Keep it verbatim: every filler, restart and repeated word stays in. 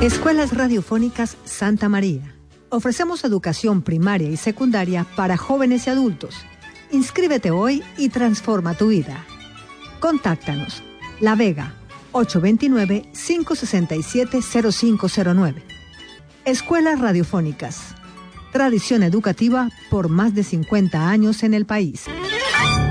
Escuelas Radiofónicas Santa María. Ofrecemos educación primaria y secundaria para jóvenes y adultos. Inscríbete hoy y transforma tu vida. Contáctanos. La Vega, ocho dos nueve, cinco seis siete, cero cinco cero nueve. Escuelas Radiofónicas. Tradición educativa por más de cincuenta años en el país.